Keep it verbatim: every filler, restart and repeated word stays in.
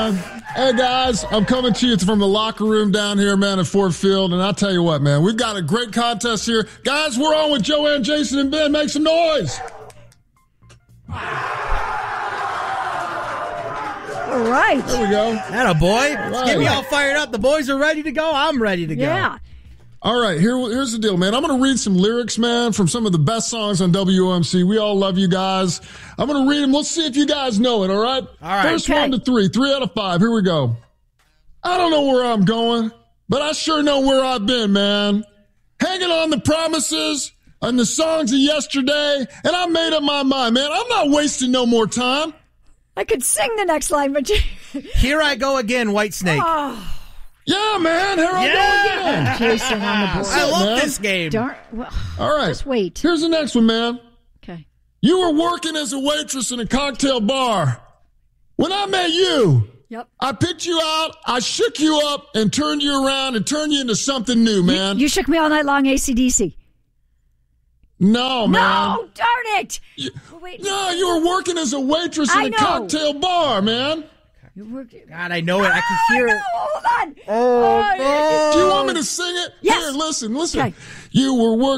man. Hey, guys, I'm coming to you from the locker room down here, man, at Ford Field. And I'll tell you what, man, we've got a great contest here. Guys, we're on with Joanne, Jason, and Ben. Make some noise. All right. There we go. Atta boy. Right. Get me all fired up. The boys are ready to go. I'm ready to go. Yeah. All right, here, here's the deal, man. I'm going to read some lyrics, man, from some of the best songs on W O M C. We all love you guys. I'm going to read them. Let's see if you guys know it, all right? All right. First Okay. one to three. Three out of five. Here we go. I don't know where I'm going, but I sure know where I've been, man. Hanging on the promises and the songs of yesterday, and I made up my mind, man. I'm not wasting no more time. I could sing the next line, but Here I go again, White Snake. oh, Yeah, man. Here I Yeah. go again. Jason on the board. I love man. this game. Darn. Well, All right. just wait. Here's the next one, man. Okay. You were working as a waitress in a cocktail bar. When I met you, Yep. I picked you out, I shook you up, and turned you around and turned you into something new, man. You, you shook me all night long, A C D C. no, man. No, darn it. You- Wait. no, you were working as a waitress in I a know. cocktail bar, man. You worked. God, I know it. I can hear Oh, it. no, hold on. Oh, Do you want me to sing it? Yes. Here, listen, listen. Okay. You were working